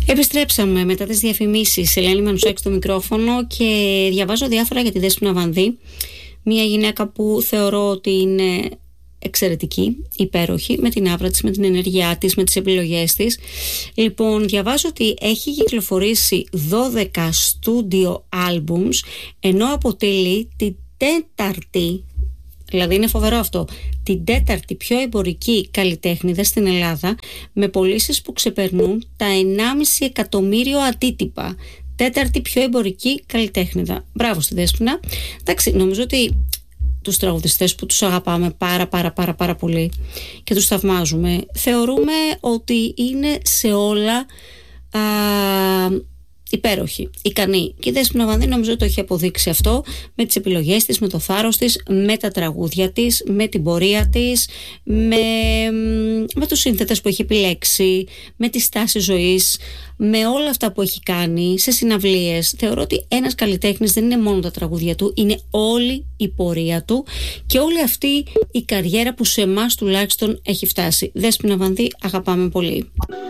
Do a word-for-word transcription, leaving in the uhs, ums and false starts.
Επιστρέψαμε μετά τις διαφημίσεις. Ελένη Μανουσάκη στο μικρόφωνο και διαβάζω διάφορα για τη Δέσποινα Βανδύ. Μια γυναίκα που θεωρώ ότι είναι εξαιρετική, υπέροχη, με την άβρα της, με την ενέργειά της, με τις επιλογές της. Λοιπόν, διαβάζω ότι έχει κυκλοφορήσει δώδεκα studio albums, ενώ αποτελεί την τέταρτη, δηλαδή είναι φοβερό αυτό, την τέταρτη πιο εμπορική καλλιτέχνηδα στην Ελλάδα, με πωλήσεις που ξεπερνούν τα ενάμιση εκατομμύριο αντίτυπα. Τέταρτη πιο εμπορική καλλιτέχνηδα. Μπράβο στη Δέσποινα. Εντάξει, νομίζω ότι τους τραγουδιστές που τους αγαπάμε πάρα πάρα πάρα πάρα πολύ και τους θαυμάζουμε, θεωρούμε ότι είναι σε όλα α, υπέροχη, ικανή. Και η Δέσποινα Βανδύ νομίζω το έχει αποδείξει αυτό με τις επιλογές της, με το θάρρος της, με τα τραγούδια της, με την πορεία της, με, με τους σύνθετες που έχει επιλέξει, με τη στάση ζωής, με όλα αυτά που έχει κάνει σε συναυλίες. Θεωρώ ότι ένας καλλιτέχνης δεν είναι μόνο τα τραγούδια του, είναι όλη η πορεία του και όλη αυτή η καριέρα που σε εμάς τουλάχιστον έχει φτάσει. Δέσποινα Βανδύ, αγαπάμε πολύ.